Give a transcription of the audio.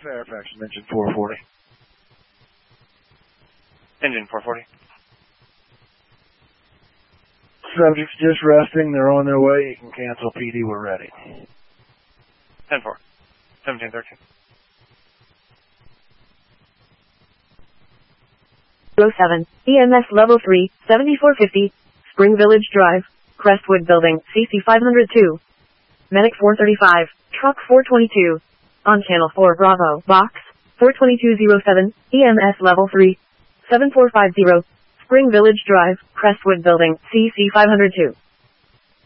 Fairfax, engine 440. Engine 440. Subject's just resting. They're on their way. You can cancel PD. We're ready. 10-4. 1713. 07. EMS Level 3, 7450, Spring Village Drive, Crestwood Building, CC 502. Medic 435, Truck 422. On Channel 4 Bravo, Box 42207, EMS Level 3, 7450, Spring Village Drive, Crestwood Building, CC 502.